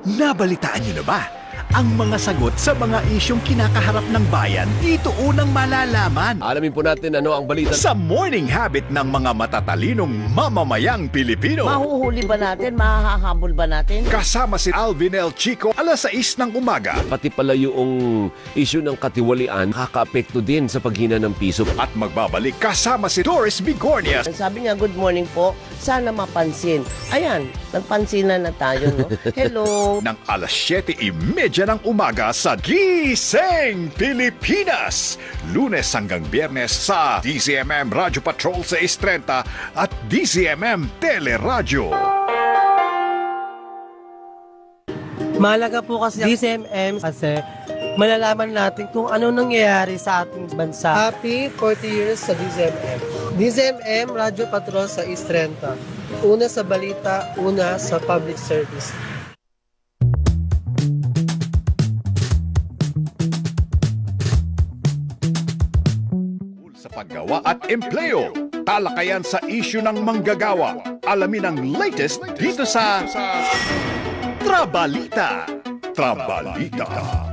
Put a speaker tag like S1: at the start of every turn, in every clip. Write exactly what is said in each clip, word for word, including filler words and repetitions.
S1: Nabalitaan niyo na ba? Ang mga sagot sa mga isyong kinakaharap ng bayan, dito unang malalaman.
S2: Alamin po natin ano ang balita
S1: Sa morning habit ng mga matatalinong mamamayang Pilipino.
S3: Mahuhuli ba natin? Mahahabol ba natin?
S1: Kasama si Alvin L. Chico, alas sais ng umaga.
S2: pati pala yung issue ng katiwalian kakaapekto din sa paghina ng piso.
S1: At magbabalik kasama si Doris Bigornia.
S3: Sabi niya, good morning po. Sana mapansin. Ayan, nagpansinan na tayo, no? Hello.
S1: Ng alas siyete trenta ng umaga sa Gising Pilipinas. Lunes hanggang Biyernes sa D Z M M Radio Patrol sais trenta at D Z M M Teleradyo.
S4: Mahalaga po kasi D Z M M kasi malalaman natin kung ano nangyayari sa ating bansa. Happy forty years sa D Z M M. D Z M M Radio Patrol sa sais trenta. Una sa balita, una sa public service.
S1: Sa paggawa at empleo, talakayan sa isyu ng manggagawa. Alamin ang latest dito sa Trabalita. Trabalita.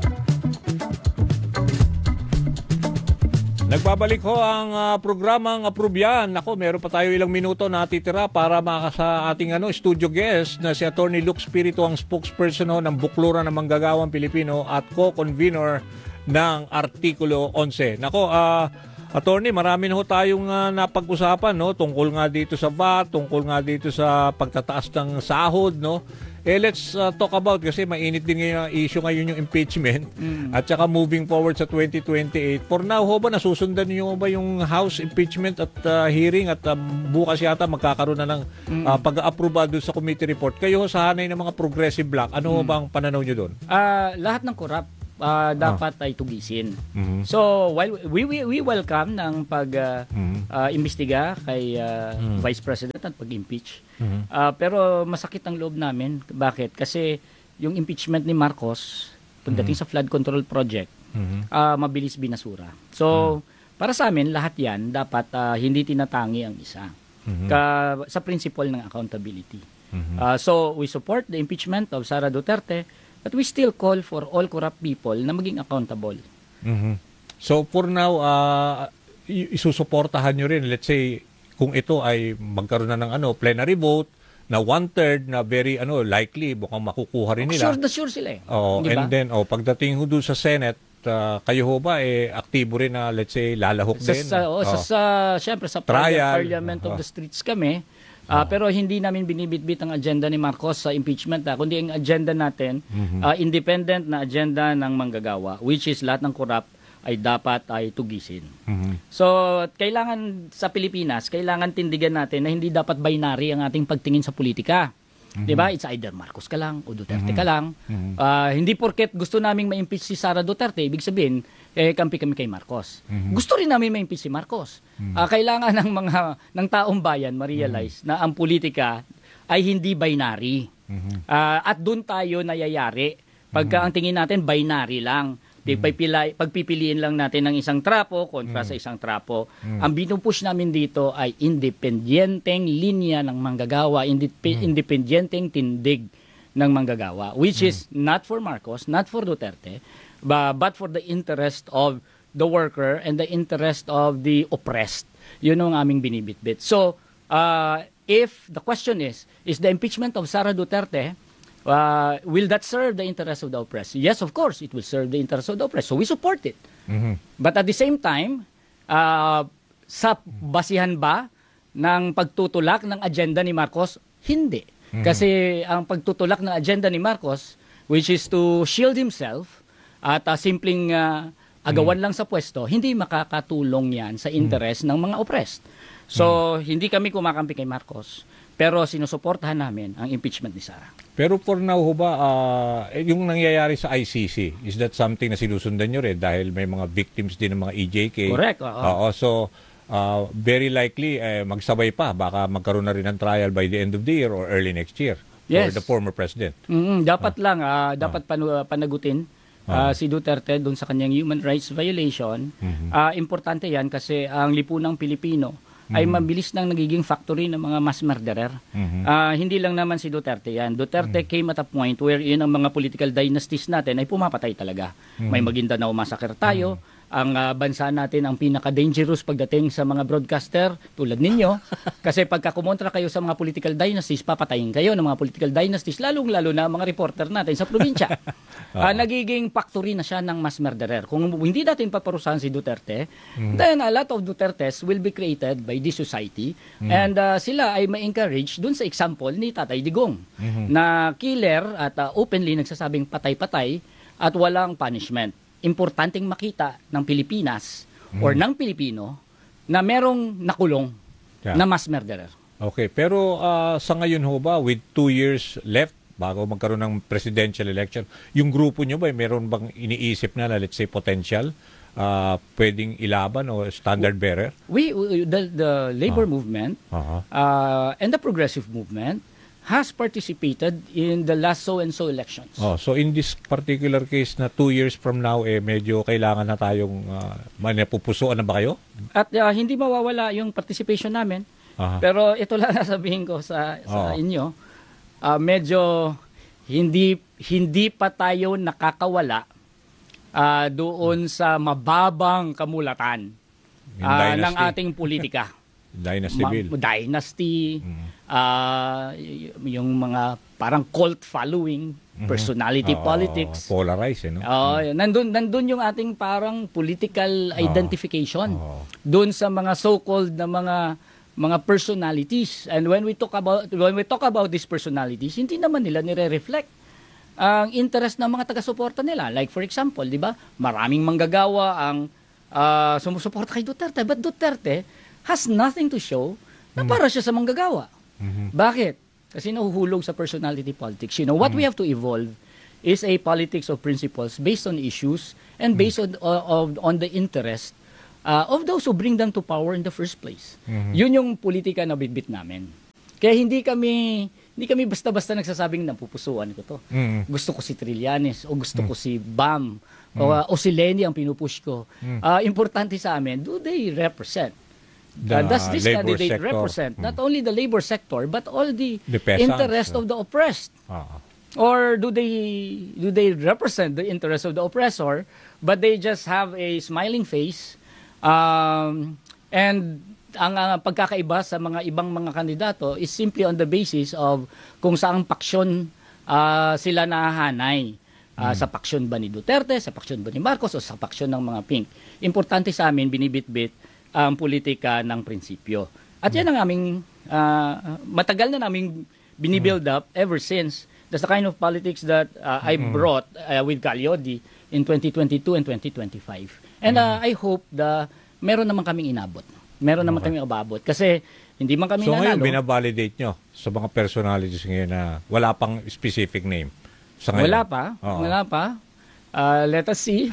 S5: Nagbabalik ho ang uh, programang Aprobyan. Ako, meron pa tayo ilang minuto na titira para makasa ating ano, studio guest na si Attorney Luke Spiritu, ang spokesperson ho ng Bukluran ng Manggagawang Pilipino at co-convener ng Artikulo eleven. Nako, ah... Uh, Attorney, marami na ho tayong uh, napag-usapan, no? Tungkol nga dito sa V A T, tungkol nga dito sa pagtataas ng sahod, no? Eh, let's uh, talk about, kasi mainit din ngayon ang issue ngayon yung impeachment mm. at saka moving forward sa twenty twenty-eight. For now, ho ba nasusundan niyo ba yung House impeachment at uh, hearing at uh, bukas yata magkakaroon na ng mm. uh, pag-approve doon sa committee report? Kayo ho sa hanay ng mga progressive bloc, ano mm. ho ba ang pananaw niyo doon?
S6: Uh, lahat ng corrupt Uh, dapat oh. ay tugisin. Mm-hmm. So while we we, we welcome ng pag uh, mm-hmm. uh, imbestiga kay uh, mm-hmm. Vice President at pag-impeach. Mm-hmm. Uh, pero masakit ang loob namin. Bakit? Kasi yung impeachment ni Marcos pagdating mm-hmm. sa flood control project, mm-hmm. uh, mabilis binasura. So mm-hmm. para sa amin lahat 'yan dapat uh, hindi tinatangi ang isa. Mm-hmm. Ka, sa principle ng accountability. Mm-hmm. Uh, so we support the impeachment of Sara Duterte. But we still call for all corrupt people na maging accountable.
S5: Mm-hmm. So for now, uh, isusuportahan nyo rin, let's say, kung ito ay magkaroon na ng ano, plenary vote, na one-third na very ano likely, mukhang makukuha rin nila.
S6: Sure na sure sila eh.
S5: Oh, and ba? Then, oh, pagdating ho doon sa Senate, uh, kayo ho ba, eh, aktibo rin na, let's say, lalahok
S6: sa,
S5: din?
S6: Sa, oh, oh. Sa, sa, syempre, sa
S5: trial,
S6: Parliament
S5: oh.
S6: of the Streets kami, Uh, pero hindi namin binibitbit ang agenda ni Marcos sa impeachment, ha, kundi ang agenda natin, mm-hmm. uh, independent na agenda ng manggagawa, which is lahat ng corrupt ay dapat ay tugisin. Mm-hmm. So, kailangan sa Pilipinas, kailangan tindigan natin na hindi dapat binary ang ating pagtingin sa politika. Mm-hmm. Diba? It's either Marcos ka lang o Duterte mm-hmm. ka lang. Mm-hmm. Uh, hindi porket gusto naming ma-impeach si Sara Duterte, ibig sabihin, eh, kampi kami kay Marcos. Mm-hmm. Gusto rin namin ma-impeach si Marcos. Mm-hmm. Uh, kailangan ng mga ng taong bayan ma-realize mm-hmm. na ang politika ay hindi binary. Mm-hmm. Uh, at doon tayo nayayari. Pagka mm-hmm. ang tingin natin, binary lang. Pagpipili, pagpipiliin lang natin ng isang trapo kontra mm. sa isang trapo. Mm. Ang binupush namin dito ay independenteng linya ng manggagawa, indip- mm. independenteng tindig ng manggagawa, which mm. is not for Marcos, not for Duterte, but, but for the interest of the worker and the interest of the oppressed. Yun ang aming binibitbit. So, uh, if the question is, is the impeachment of Sara Duterte Uh, will that serve the interest of the oppressed? Yes, of course, it will serve the interest of the oppressed. So we support it. Mm-hmm. But at the same time, uh, sa basihan ba ng pagtutulak ng agenda ni Marcos? Hindi. Mm-hmm. Kasi ang pagtutulak ng agenda ni Marcos, which is to shield himself at uh, simpleng uh, agawan mm-hmm. lang sa pwesto, hindi makakatulong yan sa interest mm-hmm. ng mga oppressed. So, mm-hmm. hindi kami kumakampi kay Marcos. Pero sinusuportahan namin ang impeachment ni Sara.
S5: Pero for now ho ba, uh, yung nangyayari sa I C C, is that something na sinusundan nyo rin dahil may mga victims din ng mga E J K?
S6: Correct. Oo.
S5: Uh, so, uh, very likely, eh, magsabay pa. Baka magkaroon na rin ng trial by the end of the year or early next year
S6: yes.
S5: for the former president.
S6: Mm-hmm. Dapat uh, lang, uh, dapat uh, panu- panagutin uh, uh, si Duterte doon sa kanyang human rights violation. Mm-hmm. Uh, importante yan kasi ang lipunang Pilipino ay mabilis nang nagiging factory ng mga mass murderer. Ah, hindi lang naman si Duterte yan. Duterte came at a point where yun ang mga political dynasties natin ay pumapatay talaga. May Maguindanao massacre tayo. Ang ah, bansa natin ang pinaka-dangerous pagdating sa mga broadcaster tulad ninyo. Kasi pagka kumontra kayo sa mga political dynasties, papatayin kayo ng mga political dynasties, lalong-lalo na mga reporter natin sa probinsya. Ah, nagiging factory na siya ng mass murderer. Kung hindi natin paparusahan si Duterte, then a lot of Dutertes will be created by this society. And ah, sila ay ma-encourage dun sa example ni Tatay Digong na killer at ah, openly nagsasabing patay-patay at walang punishment. Importanteng makita ng Pilipinas or ng Pilipino na merong nakulong
S5: Yeah.
S6: na mass murderer.
S5: Okay, pero ah, sa ngayon ho ba, with two years left, bago magkaroon ng presidential election, yung grupo nyo ba, meron bang iniisip na, na let's say, potential, ah, pwedeng ilaban o standard bearer?
S6: We, we- the, the labor movement
S5: Aha.
S6: uh, and the progressive movement has participated in the last so-and-so elections.
S5: Oh, so in this particular case na two years from now, eh, medyo kailangan na tayong, uh, manipupusuan na ba kayo?
S6: At uh, hindi mawawala yung participation namin.
S5: Aha.
S6: Pero ito lang sasabihin ko sa, sa
S5: Oo.
S6: inyo, uh, medyo hindi hindi pa tayo nakakawala uh, doon sa mababang kamulatan
S5: Yung
S6: uh,
S5: dynasty.
S6: ng ating politika.
S5: Dynasty
S6: Ma-
S5: bill.
S6: dynasty, ah, y- yung mga parang cult following, personality
S5: Oo,
S6: politics.
S5: Polarized, eh, no?
S6: Oh, nandun nandun yung ating parang political identification.
S5: Oo.
S6: Doon sa mga so-called na mga mga personalities. And when we talk about when we talk about these personalities, hindi naman nila nire-reflect ang interest ng mga taga-suporta nila. Like for example, 'di ba? Maraming manggagawa ang ah, sumusuporta kay Duterte, but Duterte has nothing to show na para siya sa manggagawa. Bakit? Kasi nahuhulog sa personality politics. You know, what we have to evolve is a politics of principles based on issues and based on of, on the interest uh, of those who bring them to power in the first place. Yun yung politika na bitbit namin. Kaya hindi kami hindi kami basta-basta nagsasabing napupusuan ko to.
S5: Mhm.
S6: Gusto ko si Trillanes o gusto ko si Bam o, uh, o si Lenny ang pinupush ko. Uh, importante sa amin, do they represent?
S5: The
S6: Uh, does this
S5: labor
S6: candidate
S5: sector.
S6: represent not only the labor sector but all the,
S5: The peasants,
S6: interest
S5: no?
S6: of the oppressed?
S5: Ah.
S6: Or do they do they represent the interest of the oppressor but they just have a smiling face um, and ang uh, pagkakaiba sa mga ibang mga kandidato is simply on the basis of kung saang paksyon uh, sila nahahanay. Uh, Sa paksyon ba ni Duterte, sa paksyon ba ni Marcos, o sa paksyon ng mga pink. Importante sa amin, binibitbit ang politika ng prinsipyo. At yan ang aming, uh, matagal na naming binibuild up ever since. That's the kind of politics that uh, I brought uh, with Calyodi in twenty twenty-two and twenty twenty-five. And uh, I hope na meron naman kaming inabot. Meron naman kaming ababot. Kasi hindi man kami
S5: So ngayon,
S6: nanalo.
S5: binabalidate nyo sa mga personalities ngayon na wala pang specific name. Sa ngayon.
S6: Wala pa.
S5: Oo.
S6: Wala pa. Uh, let us see.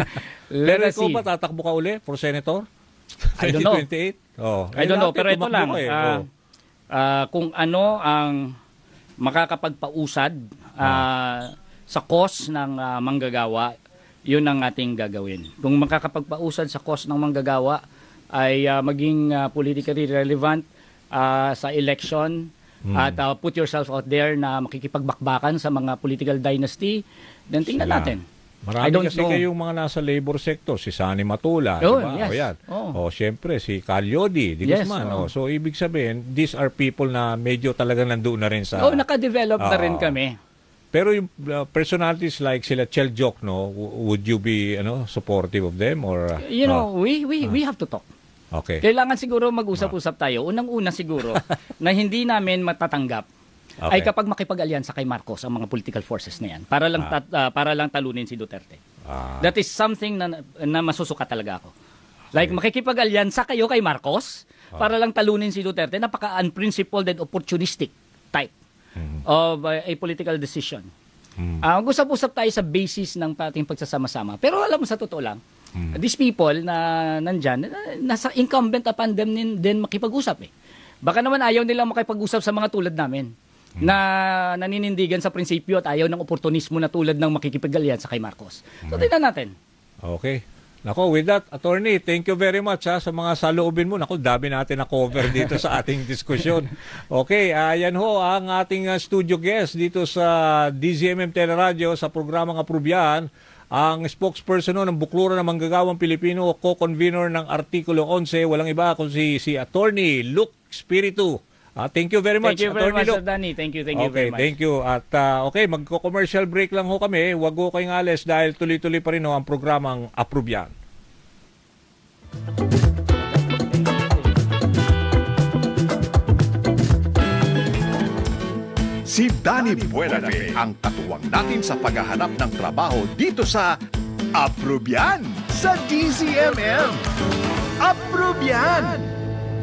S6: let
S5: Pero
S6: us
S5: ikaw
S6: see.
S5: ba tatakbo ka uli for senator?
S6: I don't know.
S5: twenty twenty-eight? Oh.
S6: I don't know. Pero ito
S5: tumakbo
S6: lang.
S5: ka eh.
S6: ah,
S5: Oh.
S6: ah, kung ano ang makakapagpausad ah, sa cause ng ah, manggagawa, yun ang ating gagawin. Kung makakapagpausad sa cause ng manggagawa ay ah, maging ah, politically relevant ah, sa election at ah, put yourself out there na makikipagbakbakan sa mga political dynasty, then tingnan
S5: Sila.
S6: natin.
S5: Marami
S6: I don't
S5: kasi
S6: know.
S5: kayong mga nasa labor sector, si Sani Matula,
S6: Oh,
S5: di ba?
S6: yes.
S5: O yan.
S6: Oh.
S5: O syempre si Calyodi, di
S6: Yes,
S5: Guzman.
S6: oh.
S5: O, so ibig sabihin, these are people na medyo talagang nandoon na rin sa...
S6: Oh, nakadevelop na rin
S5: Oo.
S6: kami.
S5: Pero yung uh, personalities like sila Chel Jokno, w- would you be ano supportive of them or uh,
S6: You know, we we we have to talk.
S5: oh, okay.
S6: Kailangan siguro mag-usap-usap tayo. Unang-una siguro na hindi namin matatanggap
S5: Okay.
S6: ay kapag makipag-alyansa kay Marcos ang mga political forces na yan para lang tat- ah, para lang talunin si Duterte.
S5: Ah.
S6: That is something na na masusuka talaga ako. Like makikipag-alyansa kayo kay Marcos para lang talunin si Duterte, napaka-unprincipled and opportunistic type of uh, a political decision. Ah, mag-usap-usap tayo sa basis ng ating pagsasama-sama. Pero alam mo sa totoo lang, these people na nandyan, na- nasa incumbent upon them din, din makipag-usap eh. Baka naman ayaw nilang makipag-usap sa mga tulad namin na naninindigan sa prinsipyo at ayaw ng oportunismo na tulad ng makikipag-alyansa kay Marcos. So tingnan natin.
S5: Okay. Nako, with that, attorney, thank you very much ha, sa mga saloobin mo. Nako, dami natin na cover dito sa ating diskusyon. Okay, ayan uh, ho ang ating uh, studio guest dito sa D Z M M Teleradio sa programang Aprobyan, ang spokesperson ho ng Bukluran ng Manggagawang Pilipino, co-convener ng Artikulo eleven, walang iba kundi si Attorney Luke Spiritu. Uh, thank you very much,
S6: Thank you very
S5: Attorney
S6: much,
S5: Luke.
S6: Sir Danny. Thank you, thank you
S5: Okay,
S6: very much.
S5: thank you. At uh, okay, magko-commercial break lang ho kami. Huwag ho kayong alis dahil tuloy-tuloy pa rin ho ang programang Aprobyan.
S1: Si Danny Buenafe ang katuwang natin sa paghahanap ng trabaho dito sa Aprobyan sa D Z M M. Aprobyan!